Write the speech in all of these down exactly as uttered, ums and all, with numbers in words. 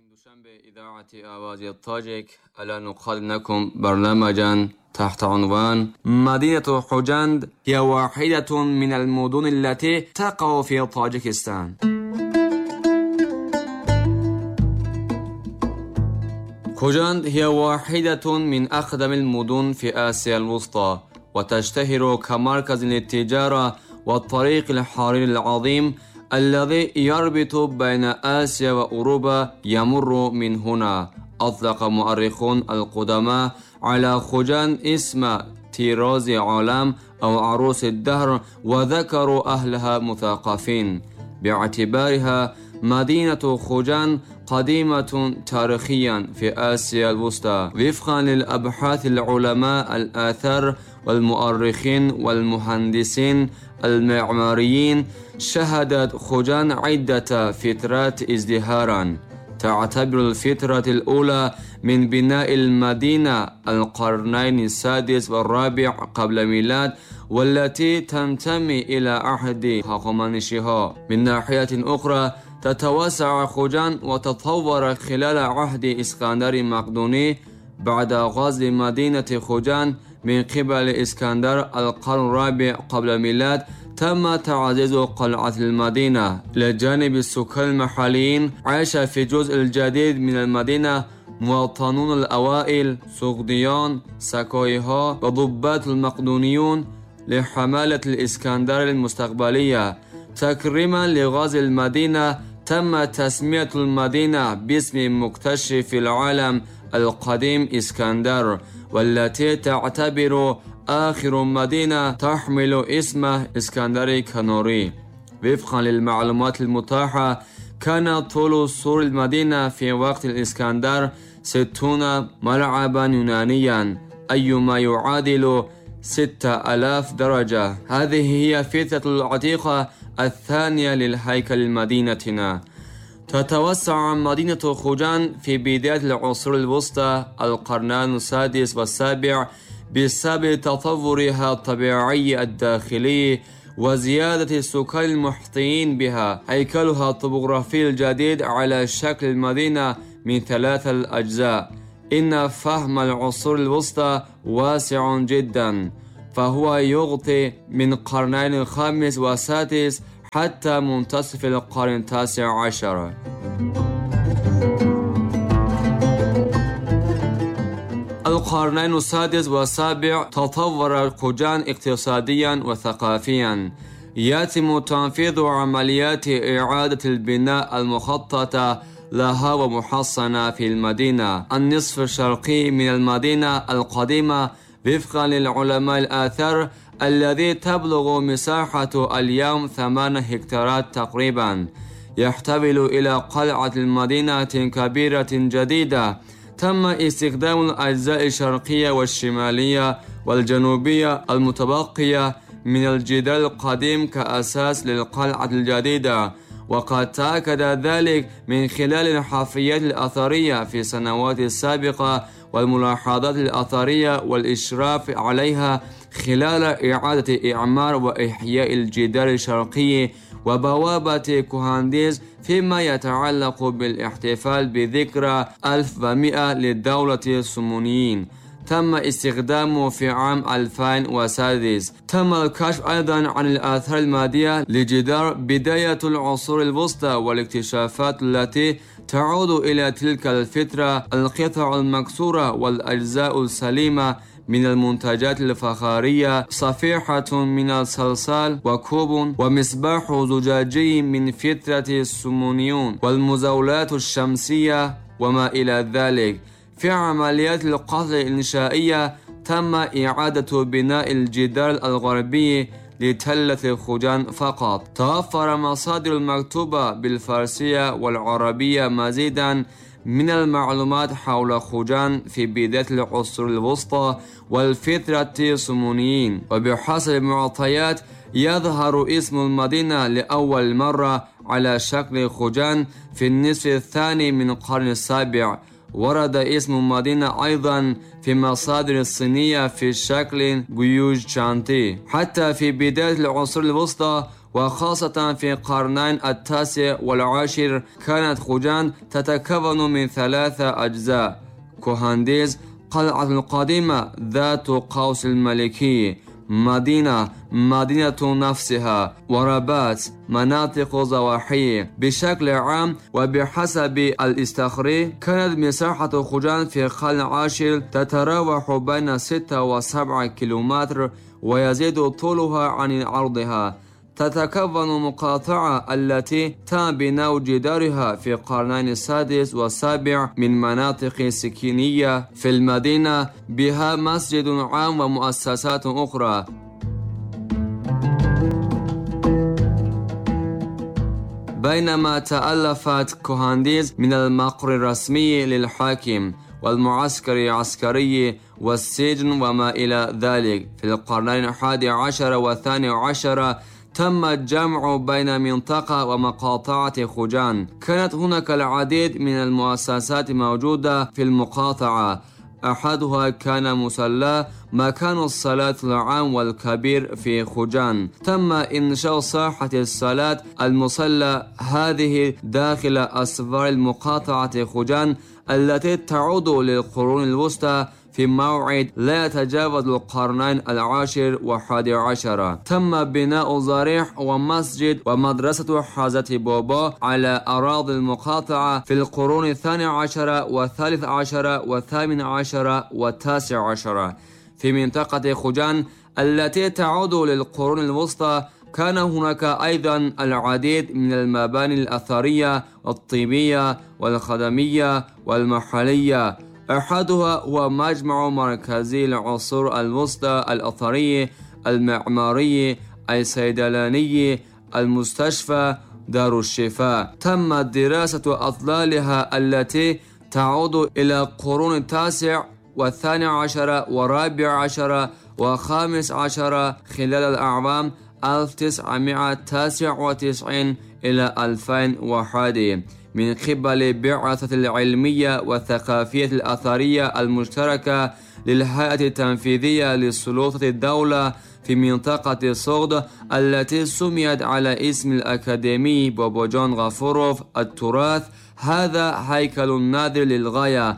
دوشنبه إذاعة آواز الطاجك الآن نقدم لكم برنامجا تحت عنوان مدينة خوجند هي واحدة من المدن التي تقع في طاجكستان. خوجند هي واحدة من أقدم المدن في آسيا الوسطى، وتشتهر كمركز للتجارة والطريق الحريري العظيم الذي يربط بين آسيا وأوروبا يمر من هنا. أطلق مؤرخون القدماء على خوجند اسم طراز عالم أو عروس الدهر، وذكروا أهلها مثقفين باعتبارها مدينة خوجند قديمة تاريخيا في آسيا الوسطى. وفقا للأبحاث العلماء الآثار والمؤرخين والمهندسين المعماريين، شهدت خوجند عدة فترات ازدهارا. تعتبر الفترة الأولى من بناء المدينة القرنين السادس والرابع قبل الميلاد، والتي تنتمي إلى عهد هخامنشيها. من ناحية أخرى تتوسع خوجند وتطور خلال عهد اسكندر المقدوني بعد غزو مدينة خوجند من قبل اسكندر القرن الرابع قبل الميلاد. تم تعزيز قلعة المدينة لجانب السكان المحليين. عاش في الجزء الجديد من المدينة مواطنون الأوائل سغديان، سكايها وضباط المقدونيون لحملة الإسكندر المستقبلية. تكريما لغزو المدينة تم تسمية المدينة باسم مكتشف العالم القديم اسكندر، والتي تعتبر آخر مدينة تحمل اسمه اسكندر كانوري. وفقا للمعلومات المتاحة، كان طول سور المدينة في وقت الإسكندر ستون ملعبا يونانيا، أي ما يعادل ستة آلاف درجة. هذه هي فترة العتيقة الثانية للهيكل مدينتنا. تتوسع مدينة خوجند في بداية العصور الوسطى القرنان السادس والسابع بسبب تطورها الطبيعي الداخلي وزيادة السكان المحيطين بها. هيكلها الطبوغرافي الجديد على شكل المدينة من ثلاثة أجزاء. إن فهم العصور الوسطى واسع جدا، فهو يغطي من قرنين الخامس والسادس حتى منتصف القرن التاسع عشر. القرنين السادس والسابع تطور خوجند اقتصاديا وثقافيا. يتم تنفيذ عمليات إعادة البناء المخططة لها ومحصنة في المدينة النصف الشرقي من المدينة القديمة، وفقا للعلماء الآثار، الذي تبلغ مساحة اليوم ثمان هكتارات تقريبا. يحتوي إلى قلعة المدينة كبيرة جديدة. تم استخدام الأجزاء الشرقية والشمالية والجنوبية المتبقية من الجدار القديم كأساس للقلعة الجديدة، وقد تأكد ذلك من خلال الحفريات الأثرية في السنوات السابقة والملاحظات الأثرية والإشراف عليها خلال إعادة إعمار وإحياء الجدار الشرقي وبوابة كوهانديز فيما يتعلق بالاحتفال بذكرى ألف ومئة للدولة السومونيين. تم استخدامه في عام ألفين وسادس. تم الكشف أيضا عن الآثار المادية لجدار بداية العصور الوسطى والاكتشافات التي تعود إلى تلك الفترة. القطع المكسورة والأجزاء السليمة من المنتجات الفخارية، صفيحة من الصلصال وكوب ومصباح زجاجي من فترة السومونيون والمزاولات الشمسية وما إلى ذلك. في عمليات القصر الإنشائية تم إعادة بناء الجدار الغربي لتلة خوجند فقط. توفر مصادر المكتوبة بالفارسية والعربية مزيدا من المعلومات حول خوجند في بداية العصور الوسطى والفترة السومونيين. وبحسب المعطيات يظهر اسم المدينة لأول مرة على شكل خوجند في النصف الثاني من القرن السابع. ورد اسم المدينة أيضا في مصادر الصينية في شكل جيوج شانتي. حتى في بداية العصور الوسطى وخاصة في القرنين التاسع والعاشر كانت خوجند تتكون من ثلاثة أجزاء: كوهانديز، قلعة القديمة ذات قوس الملكي، مدينة مدينة نفسها، وربات مناطق ضواحية. بشكل عام وبحسب الاستخري كانت مساحة خوجند في القرن العاشر تتراوح بين ستة وسبعة كيلومتر ويزيد طولها عن عرضها. تتكون مقاطعة التي تم بناء جدارها في القرنين السادس والسابع من مناطق سكنية في المدينة، بها مسجد عام ومؤسسات أخرى. بينما تألفت كوهانديز من المقر الرسمي للحاكم والمعسكر العسكري والسجن وما إلى ذلك، في القرنين الحادي عشر والثاني عشر تم الجمع بين منطقة ومقاطعة خوجند. كانت هناك العديد من المؤسسات موجودة في المقاطعة، أحدها كان مصلى مكان الصلاة العام والكبير في خوجند. تم إنشاء ساحة الصلاة المصلى هذه داخل أسوار المقاطعة خوجند التي تعود للقرون الوسطى في موعد لا يتجاوز القرنين العاشر والحادي عشر. تم بناء ضريح ومسجد ومدرسة حضرة بابا على أراضي المقاطعة في القرون الثاني عشر والثالث عشر والثامن عشر والتاسع عشر. في منطقة خوجند التي تعود للقرون الوسطى كان هناك أيضا العديد من المباني الأثرية والطبية والخدمية والمحلية. أحدها هو مجمع مركزي العصور الوسطى الأثري المعماري الصيدلاني المستشفى دار الشفاء. تمت دراسة أطلالها التي تعود إلى القرون التاسع والثاني عشر والرابع عشر وخامس عشر خلال الأعوام ألف وتسعمائة وتسعة وتسعين إلى ألفين وواحد من قبل بعثة العلمية والثقافية الأثرية المشتركة للهيئة التنفيذية لسلطة الدولة في منطقة صغد التي سميت على اسم الأكاديمي بابا جون غفوروف التراث. هذا هيكل نادر للغاية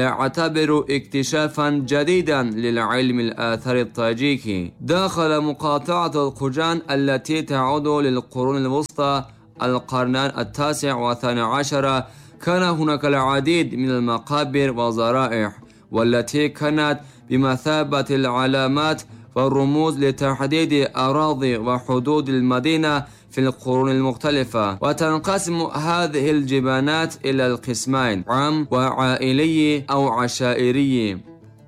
ويعتبر اكتشافا جديدا للعلم الآثري الطاجيكي. داخل مقاطعة خوجند التي تعود للقرون الوسطى القرنان التاسع والثاني عشر كان هناك العديد من المقابر والذرائح، والتي كانت بمثابة العلامات والرموز لتحديد أراضي وحدود المدينة في القرون المختلفة. وتنقسم هذه الجبانات إلى القسمين: عام وعائلي أو عشائري.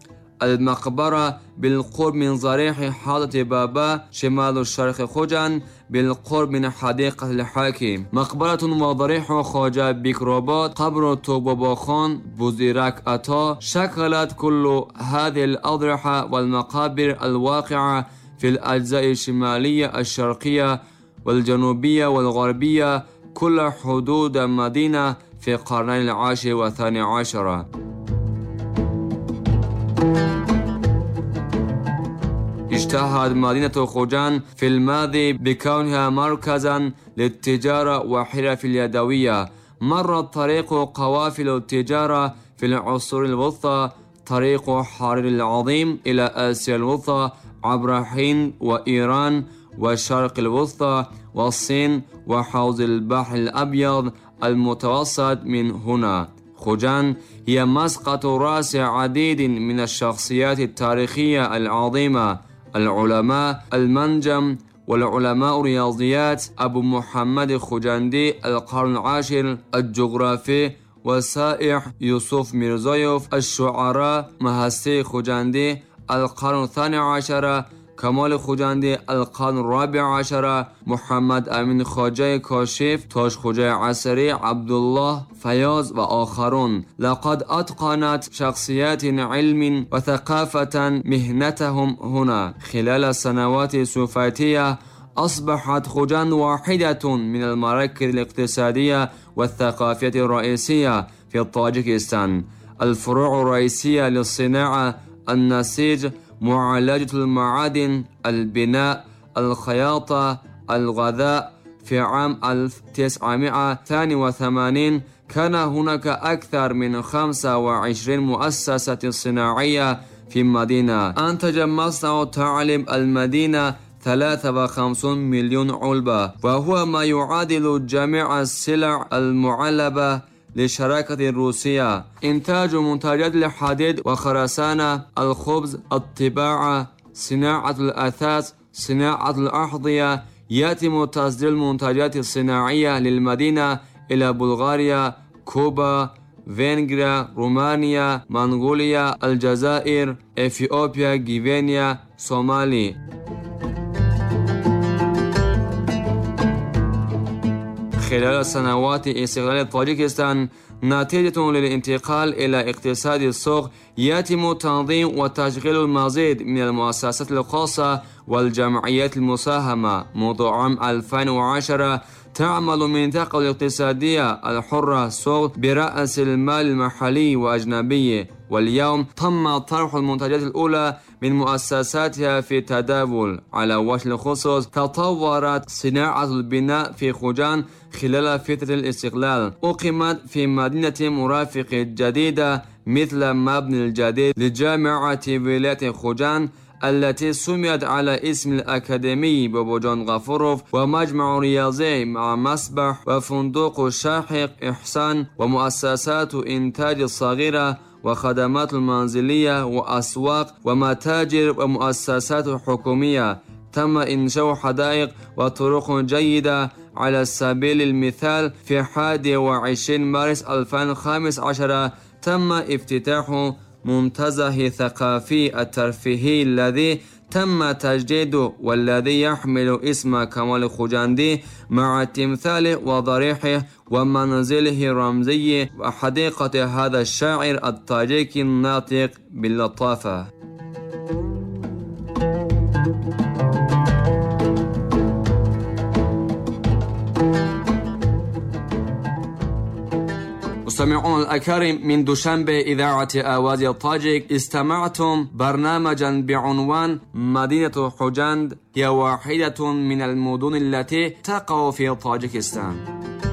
المقبرة بالقرب من ضريح حضرة بابا شمال الشرق خوجند بالقرب من حديقة الحاكم. مقبرة وضريح خواجه بیکروباد، قبر توبابا خان، بوزيرك أتا، شكلت كل هذه الأضرحة والمقابر الواقعة في الأجزاء الشمالية الشرقية والجنوبية والغربية كل حدود مدينة في القرنين العاشر والثاني عشر. اجتهد مدينة خوجند في الماضي بكونها مركزا للتجارة وحرف اليدوية. مرت طريق قوافل التجارة في العصور الوسطى طريق حرير العظيم إلى آسيا الوسطى عبر الهند وإيران والشرق الوسطى والصين وحوض البحر الأبيض المتوسط. من هنا خوجند هي مسقط رأس عديد من الشخصيات التاريخية العظيمة: العلماء المنجم والعلماء الرياضيات أبو محمد خوجندي القرن العاشر، الجغرافي والسائح يوسف ميرزايوف، الشعراء مهستی خوجندی القرن الثاني عشر، کمال خوجندی القرن الرابع عشر، محمد امین خواجه کاشف، تاج خوجه عصری، عبدالله فیاض وآخرون. لقد أتقنت شخصيات علم وثقافة مهنتهم هنا. خلال السنوات السوفيتية أصبحت خوجند واحدة من المراكز الاقتصادية والثقافية الرئيسية في طاجيكستان. الفروع الرئيسية للصناعة: النسيج، معالجة المعادن، البناء، الخياطة، الغذاء في عام ألف وتسعمائة واثنين وثمانين كان هناك أكثر من خمسة وعشرين مؤسسة صناعية في المدينة. أنتج مصنع تعليم المدينة ثلاثة وخمسين مليون علبة، وهو ما يعادل جميع السلع المعلبة للشراكة الروسية. إنتاج منتجات الحديد وخرسانة، الخبز، الطباعة، صناعة الأثاث، صناعة الأحذية. يتم تصدير المنتجات الصناعية للمدينة إلى بلغاريا، كوبا، فنغريا، رومانيا، منغوليا، الجزائر، إثيوبيا، غينيا، صومالي. خلال سنوات استقلال طاجيكستان نتيجة للانتقال إلى اقتصاد السوق، يتم تنظيم وتشغيل المزيد من المؤسسات الخاصة والجمعيات المساهمة. منذ عام ألفين وعشرة تعمل المنطقة الاقتصادية الحرة سوق برأس المال المحلي وأجنبي، واليوم تم طرح المنتجات الأولى من مؤسساتها في التداول. على وجه الخصوص تطورت صناعة البناء في خوجان خلال فترة الاستقلال. أقيمت في مدينة مرافق جديدة مثل مبنى الجديد لجامعة ولاية خوجان التي سميت على اسم الأكاديمي بابوجان غفوروف، ومجمع رياضي مع مسبح وفندق شاحق إحسان ومؤسسات إنتاج صغيرة وخدمات المنزلية وأسواق ومتاجر ومؤسسات حكومية. تم إنشاء حدائق وطرق جيدة. على سبيل المثال في حادي وعشرين مارس ألفين وخمسة عشر تم افتتاح منتزه ثقافي الترفيهي الذي تم تجديده، والذي يحمل اسم كمال خوجندي مع تمثاله وضريحه ومنزله الرمزي وحديقة هذا الشاعر التاجيكي الناطق باللطافة. مستمعون الأكارم، من دوشنبه إذاعة آواز الطاجيك استمعتم برنامجا بعنوان مدينة خوجند هي واحدة من المدن التي تقع في طاجيكستان.